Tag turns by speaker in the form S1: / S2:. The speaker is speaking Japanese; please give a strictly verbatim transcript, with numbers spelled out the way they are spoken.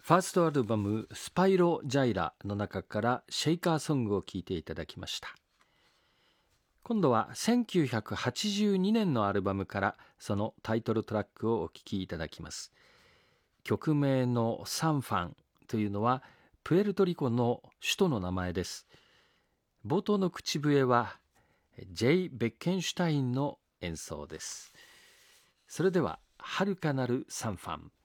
S1: ファーストアルバムスパイロジャイラの中からシェイカーソングを聴いていただきました。今度はせんきゅうひゃくはちじゅうにねんのアルバムからそのタイトルトラックをお聴きいただきます。曲名のサンファンというのはプエルトリコの首都の名前です。冒頭の口笛はジェイ・ベッケンシュタインの演奏です。それでは遥かなるサンファン。